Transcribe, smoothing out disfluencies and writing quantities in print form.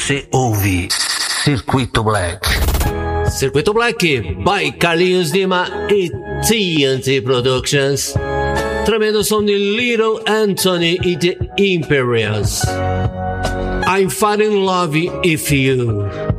Você ouve Circuito Black. Circuito Black by Carlinhos Lima e TNT Productions. Tremendo som de Little Anthony e The Imperials. I'm falling in love with you.